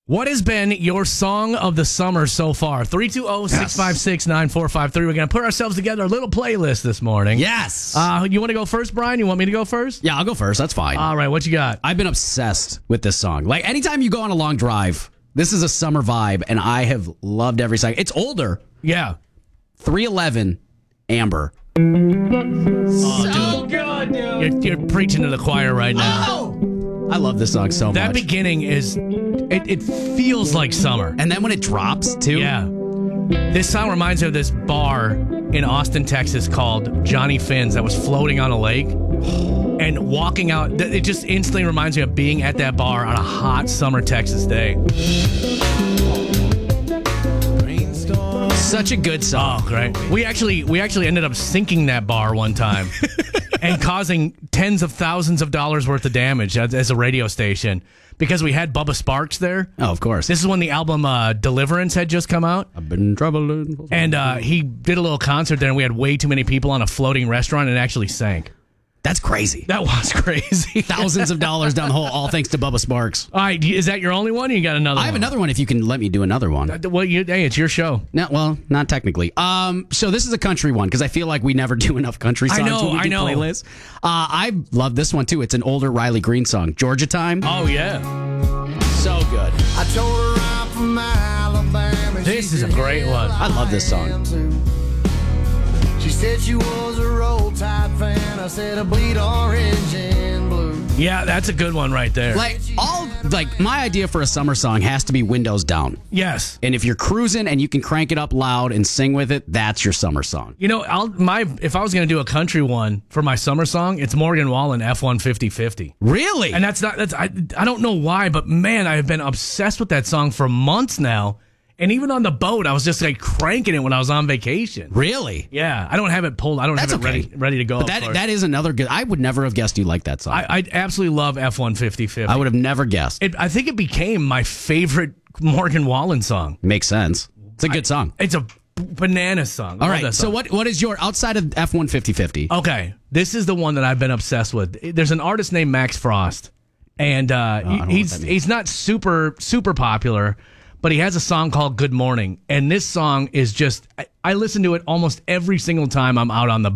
What has been your song of the summer so far? 320-656-9453. We're going to put ourselves together a little playlist this morning. Yes. You want to go first, Brian? You want me to go first? Yeah, I'll go first. That's fine. All right, what you got? I've been obsessed with this song. Like, anytime you go on a long drive, this is a summer vibe, and I have loved every second. It's older. Yeah. 311, Amber. So good, dude. You're preaching to the choir right now. I love this song so much. That beginning is, it feels like summer. And then when it drops, too. Yeah. This song reminds me of this bar in Austin, Texas called Johnny Finn's that was floating on a lake. And walking out, it just instantly reminds me of being at that bar on a hot summer Texas day. Such a good song. Oh, great. We actually ended up sinking that bar one time and causing tens of thousands of dollars worth of damage as a radio station because we had Bubba Sparks there. Oh, of course. This is when the album Deliverance had just come out. I've been troubling. And he did a little concert there, and we had way too many people on a floating restaurant, and it actually sank. That's crazy. That was crazy. Thousands of dollars down the hole, all thanks to Bubba Sparks. All right, is that your only one, or you got another one? I have another one if you can let me do another one. Well, hey, it's your show. No, well, not technically. So this is a country one because I feel like we never do enough country songs when we do playlists. I love this one too. It's an older Riley Green song, Georgia Time. Oh yeah, so good. I told her I'm from Alabama. This is a great one. I love this song. She said she was a Roll Tide fan. I said I bleed orange and blue. Yeah, that's a good one right there. My idea for a summer song has to be windows down. Yes. And if you're cruising and you can crank it up loud and sing with it, that's your summer song. You know, if I was going to do a country one for my summer song, it's Morgan Wallen F-150-50. Really? And I don't know why, but man, I have been obsessed with that song for months now. And even on the boat, I was just like cranking it when I was on vacation. Really? Yeah, I don't have it pulled. I don't have it ready to go. But that is another good. I would never have guessed you liked that song. I absolutely love F-150-50. I would have never guessed. I think it became my favorite Morgan Wallen song. Makes sense. It's a good song. It's a banana song. All right. So what is your outside of F-150-50? Okay, this is the one that I've been obsessed with. There's an artist named Max Frost, and he's not super popular. But he has a song called Good Morning. And this song is just, I listen to it almost every single time I'm out on the